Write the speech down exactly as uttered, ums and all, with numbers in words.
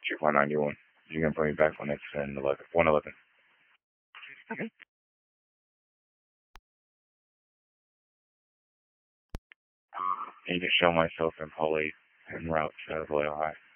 two point nine one. You can bring me back when it's in eleven, one eleven. Okay. I need to show myself in Pole eight and route to Vallejo High.